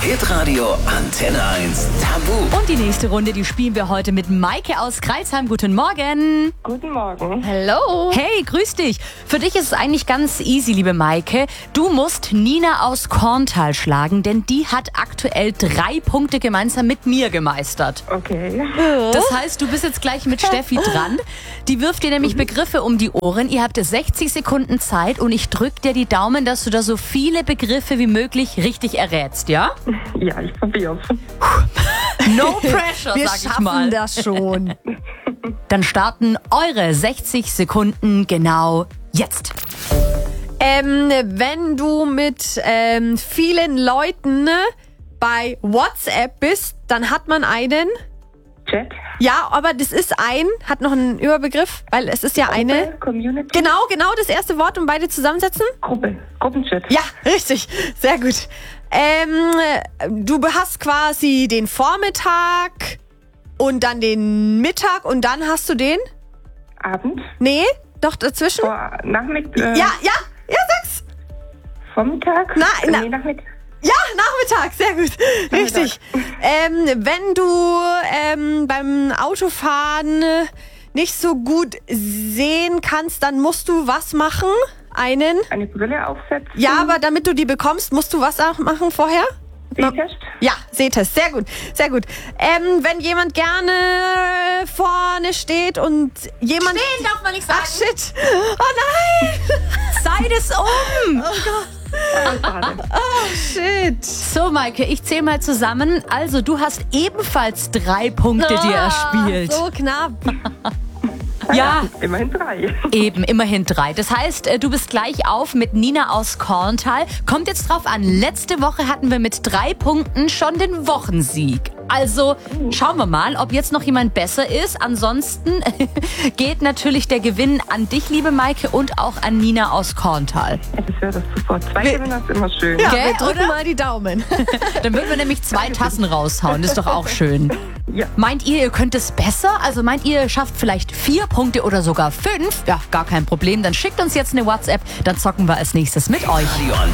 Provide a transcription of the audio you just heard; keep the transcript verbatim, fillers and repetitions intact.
Hitradio Antenne eins Tabu. Und die nächste Runde, die spielen wir heute mit Maike aus Crailsheim. Guten Morgen. Guten Morgen. Hallo. Hey, grüß dich. Für dich ist es eigentlich ganz easy, liebe Maike. Du musst Nina aus Korntal schlagen, denn die hat aktuell drei Punkte gemeinsam mit mir gemeistert. Okay. Das heißt, du bist jetzt gleich mit Steffi dran. Die wirft dir nämlich Begriffe um die Ohren. Ihr habt sechzig Sekunden Zeit und ich drück dir die Daumen, dass du da so viele Begriffe wie möglich richtig errätst, ja? Ja, ich probier's. No pressure, Wir sag ich schaffen mal. das schon. Dann starten eure sechzig Sekunden genau jetzt. ähm, wenn du mit ähm, vielen Leuten bei WhatsApp bist, dann hat man einen... Chat. Ja, aber das ist ein, hat noch einen Überbegriff, weil es ist ja eine... Gruppe, Community. Genau, genau, das erste Wort und beide zusammensetzen. Gruppe. Gruppenchat. Ja, richtig. Sehr gut. Ähm, du hast quasi den Vormittag und dann den Mittag und dann hast du den... Abend. Nee, doch dazwischen? Vor, Nachmittag. Äh, Ja, ja, ja, sag's. Vormittag. Na, Äh, na- Nee, Nachmittag. Ja, Nachmittag, sehr gut. Richtig. Ähm, wenn du ähm, beim Autofahren nicht so gut sehen kannst, dann musst du was machen? Einen? Eine Brille aufsetzen. Ja, aber damit du die bekommst, musst du was auch machen vorher? Sehtest. Ja, Sehtest. Sehr gut, sehr gut. Ähm, wenn jemand gerne vorne steht und jemand... Stehen darf man nicht sagen. Ach, shit. Oh nein. Seid es um! Shit. So, Maike, ich zähle mal zusammen. Also, du hast ebenfalls drei Punkte dir erspielt. So knapp. Ja, Immerhin drei. eben, immerhin drei. Das heißt, äh, du bist gleich auf mit Nina aus Korntal. Kommt jetzt drauf an, letzte Woche hatten wir mit drei Punkten schon den Wochensieg. Also schauen wir mal, ob jetzt noch jemand besser ist. Ansonsten geht natürlich der Gewinn an dich, liebe Maike, und auch an Nina aus Korntal. Ja, das wäre das super. Zwei Gewinner ist immer schön. Ja, Gell, wir drücken oder? mal die Daumen. Dann würden wir nämlich zwei Tassen raushauen. Das ist doch auch schön. Ja. Meint ihr, ihr könnt es besser? Also meint ihr, ihr schafft vielleicht vier Punkte oder sogar fünf? Ja, gar kein Problem. Dann schickt uns jetzt eine WhatsApp. Dann zocken wir als nächstes mit euch. Radio